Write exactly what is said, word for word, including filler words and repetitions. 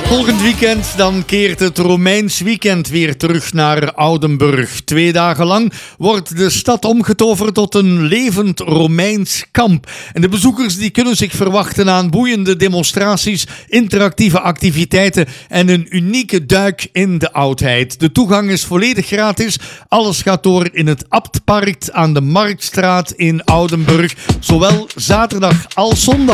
Volgend weekend dan keert het Romeins weekend weer terug naar Oudenburg. Twee dagen lang wordt de stad omgetoverd tot een levend Romeins kamp. En de bezoekers die kunnen zich verwachten aan boeiende demonstraties, interactieve activiteiten en een unieke duik in de oudheid. De toegang is volledig gratis. Alles gaat door in het Abtpark aan de Marktstraat in Oudenburg. Zowel zaterdag als zondag.